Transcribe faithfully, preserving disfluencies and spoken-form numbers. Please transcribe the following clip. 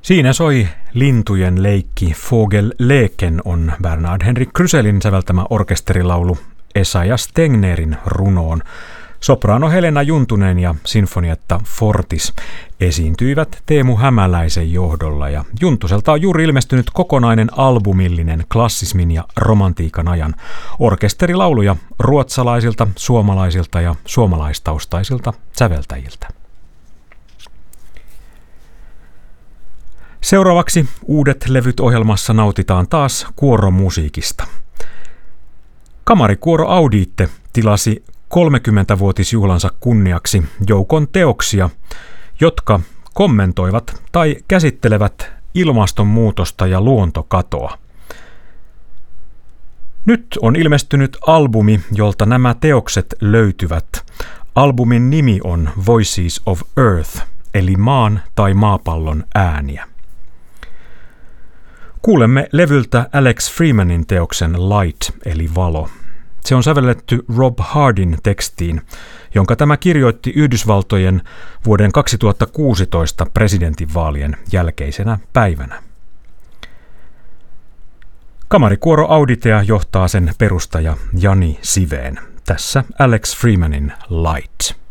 Siinä soi lintujen leikki Vogel Leken on Bernard Henrik Kruselin säveltämä orkesterilaulu Esaias Tegnérin runoon. Sopraano Helena Juntunen ja sinfonietta Fortis esiintyivät Teemu Hämäläisen johdolla ja Juntuselta on juuri ilmestynyt kokonainen albumillinen klassismin ja romantiikan ajan orkesterilauluja ruotsalaisilta, suomalaisilta ja suomalaistaustaisilta säveltäjiltä. Seuraavaksi uudet levyt ohjelmassa nautitaan taas kuoromusiikista. Kamarikuoro Audiitte tilasi kolmekymmentävuotisjuhlansa kunniaksi joukon teoksia, jotka kommentoivat tai käsittelevät ilmastonmuutosta ja luontokatoa. Nyt on ilmestynyt albumi, jolta nämä teokset löytyvät. Albumin nimi on Voices of Earth, eli maan tai maapallon ääniä. Kuulemme levyltä Alex Freemanin teoksen Light, eli valo. Se on sävelletty Rob Hardin tekstiin, jonka tämä kirjoitti Yhdysvaltojen vuoden kaksituhattakuusitoista presidentinvaalien jälkeisenä päivänä. Kamarikuoro Auditea johtaa sen perustaja Jani Siveen. Tässä Alex Freemanin Light.